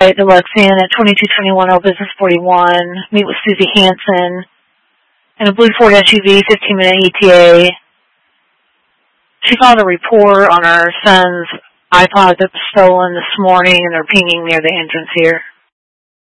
The Lexian at 2221 Old Business 41. Meet with Susie Hansen. And a blue Ford SUV, 15-minute ETA. She filed a report on her son's iPod that was stolen this morning, and they're pinging near the entrance here.